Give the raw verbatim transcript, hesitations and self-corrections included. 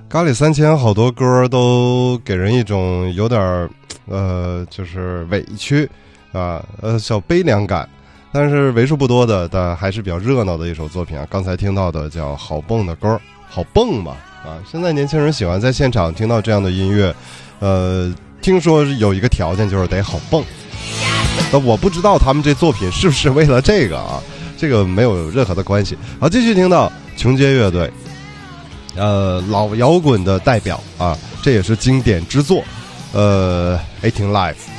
咖喱三千好多歌都给人一种有点呃就是委屈啊呃小悲凉感，但是为数不多的但还是比较热闹的一首作品啊。刚才听到的叫好蹦的歌，好蹦嘛啊！现在年轻人喜欢在现场听到这样的音乐，呃听说有一个条件就是得好蹦，但我不知道他们这作品是不是为了这个啊，这个没有任何的关系。好，继续听到琼街乐队，呃，老摇滚的代表啊，这也是经典之作，呃 ，eighteen Live。